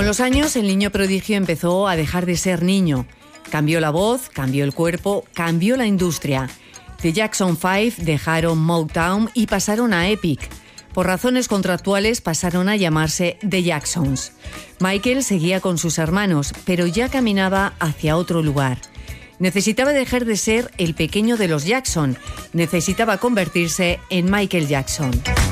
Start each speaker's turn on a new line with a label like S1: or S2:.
S1: los años, el niño prodigio empezó a dejar de ser niño. Cambió la voz, cambió el cuerpo, cambió la industria. The Jackson 5 dejaron Motown y pasaron a Epic. Por razones contractuales pasaron a llamarse The Jacksons. Michael seguía con sus hermanos, pero ya caminaba hacia otro lugar. Necesitaba dejar de ser el pequeño de los Jackson. Necesitaba convertirse en Michael Jackson.